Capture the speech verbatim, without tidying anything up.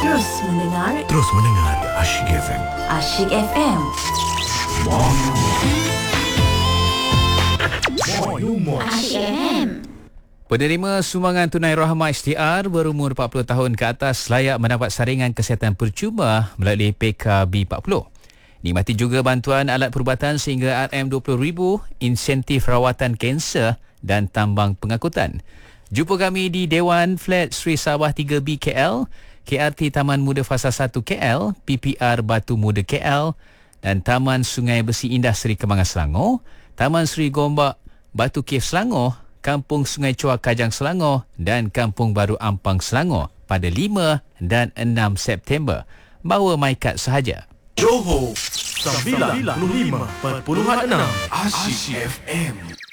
Terus mendengar, Terus mendengar Asyik F M. Asyik F M. Asyik F M. Penerima sumbangan tunai rahmah S T R berumur empat puluh tahun ke atas layak mendapat saringan kesihatan percuma melalui P K B empat puluh. Nikmati juga bantuan alat perubatan sehingga R M dua puluh ribu, insentif rawatan kanser dan tambang pengangkutan. Jumpa kami di Dewan Flat Sri Sabah tiga B K L, K R T Taman Muda Fasa satu K L, P P R Batu Muda K L dan Taman Sungai Besi Indah Seri Kembangan Selangor, Taman Seri Gombak Batu Cave Selangor, Kampung Sungai Chua Kajang Selangor dan Kampung Baru Ampang Selangor pada lima dan enam September. Bawa MyCard sahaja. Johor sembilan puluh lima perpuluhan enam Asyik F M.